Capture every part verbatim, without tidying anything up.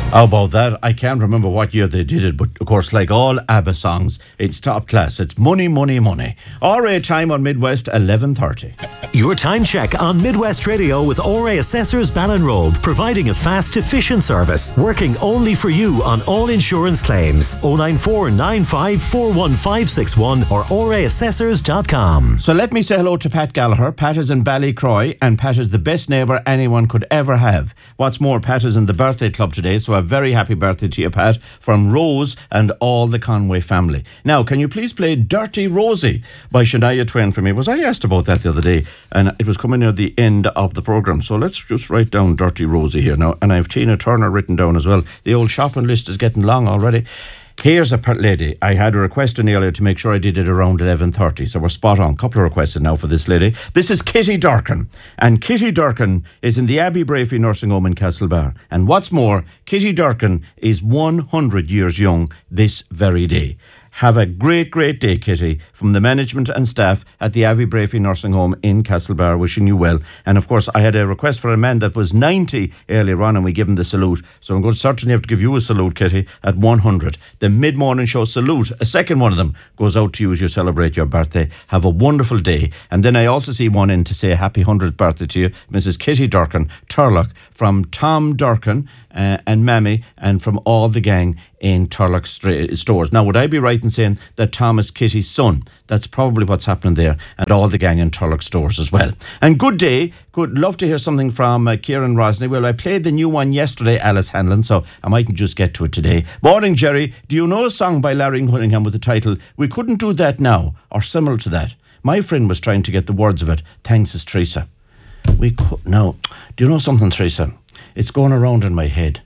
How about that? I can't remember what year they did it, but of course, like all ABBA songs, it's top class. It's money, money, money. R A time on Midwest, eleven thirty. Your time check on Midwest Radio with O R A Assessors Ballinrobe, providing a fast, efficient service, working only for you on all insurance claims. oh nine four nine five four one five six one or o r a assessors dot com. So let me say hello to Pat Gallagher. Pat is in Ballycroy, and Pat is the best neighbour anyone could ever have. What's more, Pat is in the birthday club today, so a very happy birthday to you, Pat, from Rose and all the Conway family. Now, can you please play Dirty Rosie by Shania Twain for me? Was I asked about that the other day, and it was coming near the end of the programme, so let's just write down Dirty Rosie here now, and I have Tina Turner written down as well. The old shopping list is getting long already. Here's a lady. I had a request in earlier to make sure I did it around eleven thirty, so we're spot on. Couple of requests now for this lady. This is Kitty Durkin, and Kitty Durkin is in the Abbey Brafey Nursing Home in Castlebar. And what's more, Kitty Durkin is one hundred years young this very day. Have a great, great day, Kitty, from the management and staff at the Abbey Brafey Nursing Home in Castlebar, wishing you well. And of course, I had a request for a man that was ninety earlier on, and we give him the salute. So I'm going to certainly have to give you a salute, Kitty, at one hundred. The mid-morning show salute, a second one of them, goes out to you as you celebrate your birthday. Have a wonderful day. And then I also see one in to say a happy one hundredth birthday to you, Missus Kitty Durkin, Turlock, from Tom Durkin uh, and Mammy, and from all the gang in Turlock stra- stores. Now, would I be right in saying that Tom is Kitty's son? That's probably what's happening there, and all the gang in Turlock stores as well. And good day. Good. Love to hear something from uh, Kieran Rosney. Well, I played the new one yesterday, Alice Hanlon, so I mightn't just get to it today. Morning, Jerry. Do you know a song by Larry Cunningham with the title We Couldn't Do That Now, or similar to that? My friend was trying to get the words of it. Thanks, is Teresa. We could. Now, do you know something, Teresa? It's going around in my head.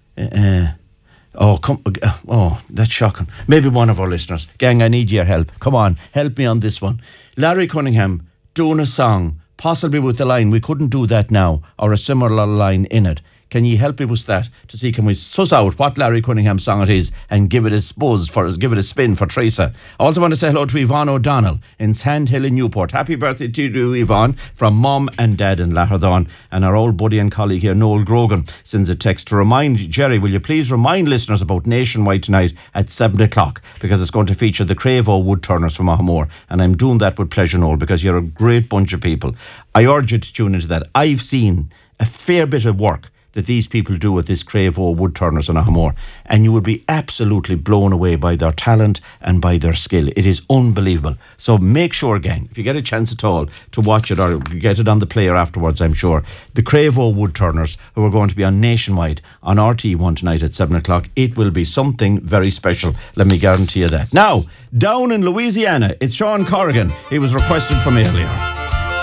Uh, oh, come. Oh, that's shocking. Maybe one of our listeners. Gang, I need your help. Come on, help me on this one. Larry Cunningham doing a song, possibly with the line, we couldn't do that now, or a similar line in it. Can you help me with that to see, can we suss out what Larry Cunningham song it is and give it a spuzz for, give it a spin for Teresa? I also want to say hello to Yvonne O'Donnell in Sandhill in Newport. Happy birthday to you, Yvonne, from Mum and Dad in Laherdon. And our old buddy and colleague here, Noel Grogan, sends a text to remind, Jerry, will you please remind listeners about Nationwide tonight at seven o'clock, because it's going to feature the Cravo Woodturners from Ahamore. And I'm doing that with pleasure, Noel, because you're a great bunch of people. I urge you to tune into that. I've seen a fair bit of work that these people do with this Cravo Woodturners in Ahamore, and you would be absolutely blown away by their talent and by their skill. It is unbelievable. So make sure, gang, if you get a chance at all to watch it or get it on the player afterwards, I'm sure, the Cravo Woodturners, who are going to be on Nationwide on R T one tonight at seven o'clock, it will be something very special. Let me guarantee you that. Now, down in Louisiana, it's Sean Corrigan. He was requested from earlier.